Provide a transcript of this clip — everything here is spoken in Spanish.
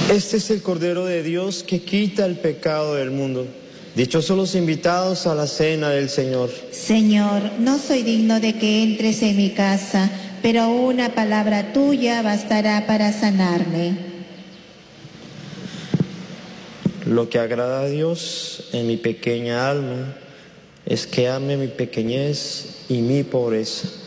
Este es el Cordero de Dios que quita el pecado del mundo. Dichosos los invitados a la cena del Señor. Señor, no soy digno de que entres en mi casa, pero una palabra tuya bastará para sanarme. Lo que agrada a Dios en mi pequeña alma es que ame mi pequeñez y mi pobreza.